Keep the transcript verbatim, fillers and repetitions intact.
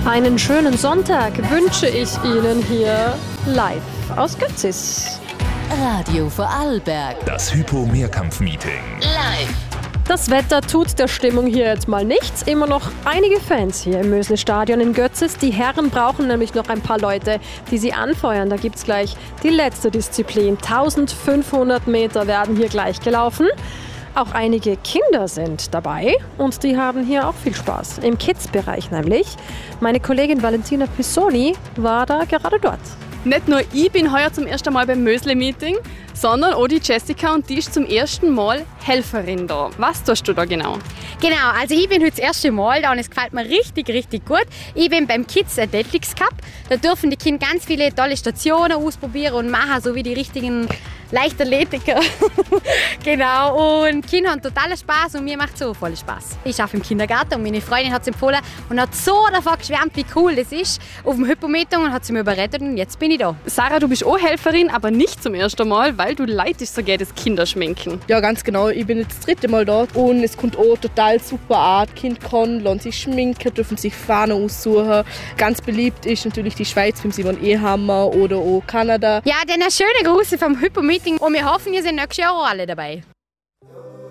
Einen schönen Sonntag wünsche ich Ihnen hier live aus Götzis. Radio Vorarlberg. Das Hypo-Mehrkampf-Meeting. Live. Das Wetter tut der Stimmung hier jetzt mal nichts. Immer noch einige Fans hier im Mösle-Stadion in Götzis. Die Herren brauchen nämlich noch ein paar Leute, die sie anfeuern. Da gibt's gleich die letzte Disziplin. eintausendfünfhundert Meter werden hier gleich gelaufen. Auch einige Kinder sind dabei und die haben hier auch viel Spaß. Im Kids-Bereich nämlich. Meine Kollegin Valentina Pisoni war da gerade dort. Nicht nur ich bin heuer zum ersten Mal beim Mösle-Meeting, sondern auch die Jessica und die ist zum ersten Mal Helferin da. Was tust du da genau? Genau, also ich bin heute das erste Mal da und es gefällt mir richtig, richtig gut. Ich bin beim Kids Athletics Cup. Da dürfen die Kinder ganz viele tolle Stationen ausprobieren und machen, so wie die richtigen Leichtathletiker. Genau, und die Kinder haben total Spaß und mir macht es so voll Spaß. Ich arbeite im Kindergarten und meine Freundin hat es empfohlen und hat so davon geschwärmt, wie cool das ist auf dem Hypometer und hat sie mir überredet und jetzt bin ich da. Sarah, du bist auch Helferin, aber nicht zum ersten Mal, weil du leitest sogar das Kinderschminken. Ja, ganz genau. Ich bin jetzt das dritte Mal dort und es kommt auch total super an. Die Kinder können, lassen sich schminken, dürfen sich Fahnen aussuchen. Ganz beliebt ist natürlich die Schweiz beim Simon Ehammer oder auch Kanada. Ja, dann ein schöner Gruß vom Hypomeeting und wir hoffen, ihr seid nächstes Jahr auch alle dabei.